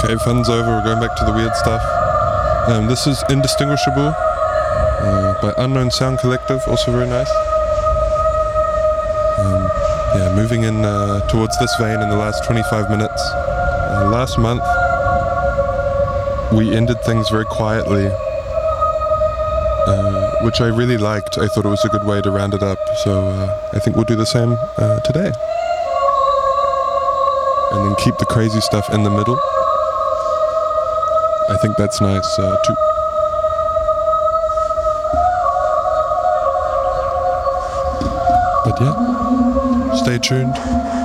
Okay, fun's over. We're going back to the weird stuff. This is Indistinguishable by Unknown Sound Collective, also very nice. Yeah, moving in towards this vein in the last 25 minutes. Last month, we ended things very quietly, which I really liked. I thought it was a good way to round it up, so I think we'll do the same today. And then keep the crazy stuff in the middle. I think that's nice too. But yeah, stay tuned.